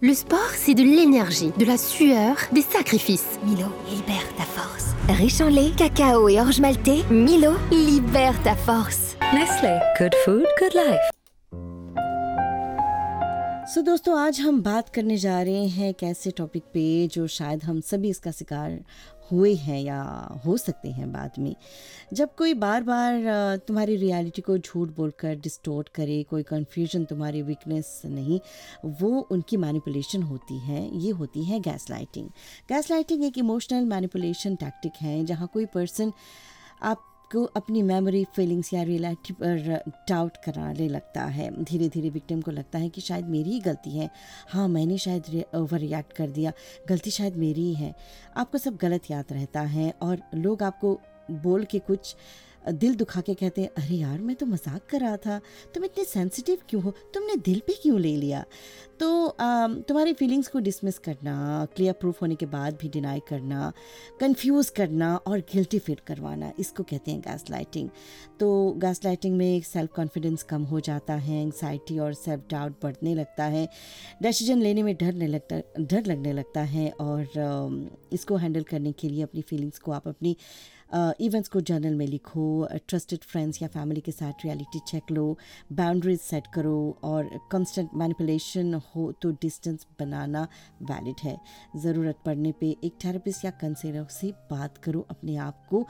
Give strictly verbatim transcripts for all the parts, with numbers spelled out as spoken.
Le sport, c'est de l'énergie, de la sueur, des sacrifices. Milo, libère ta force. Riche en lait, cacao et orge maltais, Milo, libère ta force. Nestle, good food, good life. सो so, दोस्तों आज हम बात करने जा रहे हैं एक ऐसे टॉपिक पे जो शायद हम सभी इसका शिकार हुए हैं या हो सकते हैं बाद में। जब कोई बार बार तुम्हारी रियलिटी को झूठ बोलकर डिस्टोर्ट करे, कोई कन्फ्यूजन तुम्हारी वीकनेस नहीं, वो उनकी मैनिपुलेशन होती है। ये होती है गैसलाइटिंग। गैसलाइटिंग एक इमोशनल मैनिपुलेशन टैक्टिक है जहाँ कोई पर्सन आप को अपनी मेमोरी, फीलिंग्स या रियलिटी पर डाउट कराने लगता है। धीरे धीरे विक्टिम को लगता है कि शायद मेरी ही गलती है, हाँ मैंने शायद ओवर रिएक्ट कर दिया, गलती शायद मेरी ही है। आपको सब गलत याद रहता है और लोग आपको बोल के कुछ दिल दुखा के कहते हैं, अरे यार मैं तो मजाक कर रहा था, तुम इतने सेंसिटिव क्यों हो, तुमने दिल पे क्यों ले लिया। तो आ, तुम्हारी फीलिंग्स को डिसमिस करना, क्लियर प्रूफ होने के बाद भी डिनाई करना, कंफ्यूज करना और गिल्टी फील करवाना, इसको कहते हैं गैसलाइटिंग। तो गैसलाइटिंग में सेल्फ कॉन्फिडेंस कम हो जाता है, एंग्जाइटी और सेल्फ डाउट बढ़ने लगता है, डिसीजन लेने में डर लगता डर लगने लगता है। और आ, इसको हैंडल करने के लिए अपनी फीलिंग्स को आप अपनी इवेंट्स uh, को जर्नल में लिखो, ट्रस्टेड फ्रेंड्स या फैमिली के साथ रियलिटी चेक लो, बाउंड्रीज सेट करो और कांस्टेंट मैनिपुलेशन हो तो डिस्टेंस बनाना वैलिड है। ज़रूरत पड़ने पे एक थेरेपिस्ट या कंसल्टेंट से बात करो, अपने आप को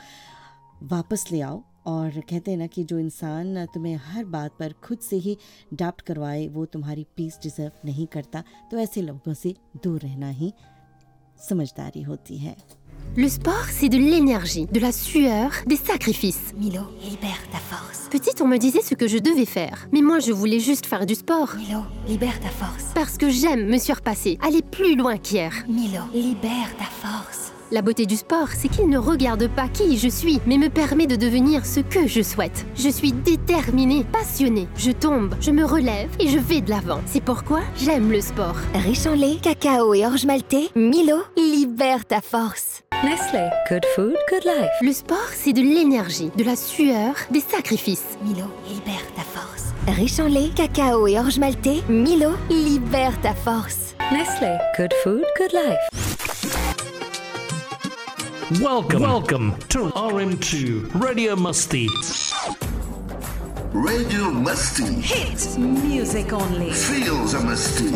वापस ले आओ। और कहते हैं ना कि जो इंसान तुम्हें हर बात पर खुद से ही डाउट करवाए वो तुम्हारी पीस डिज़र्व नहीं करता। तो ऐसे लोगों से दूर रहना ही समझदारी होती है। Le sport, c'est de l'énergie, de la sueur, des sacrifices. Milo, libère ta force. Petite, on me disait ce que je devais faire. Mais moi, je voulais juste faire du sport. Milo, libère ta force. Parce que j'aime me surpasser, aller plus loin qu'hier. Milo, libère ta force. La beauté du sport, c'est qu'il ne regarde pas qui je suis, mais me permet de devenir ce que je souhaite. Je suis déterminée, passionnée. Je tombe, je me relève et je vais de l'avant. C'est pourquoi j'aime le sport. Riche en lait, cacao et orge maltais, Milo, libère ta force. Nestle, good food, good life. Le sport, c'est de l'énergie, de la sueur, des sacrifices. Milo, libère ta force. Riche en lait, cacao et orge maltais, Milo, libère ta force. Nestle, good food, good life. Welcome, welcome to R M two Radio Musti. Radio Musti. Hits music only. Feels a Musti.